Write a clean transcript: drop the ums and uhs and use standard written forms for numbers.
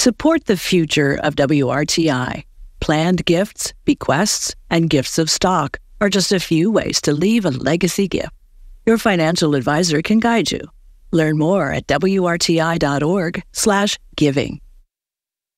Support the future of WRTI. Planned gifts, bequests, and gifts of stock are just a few ways to leave a legacy gift. Your financial advisor can guide you. Learn more at WRTI.org/giving.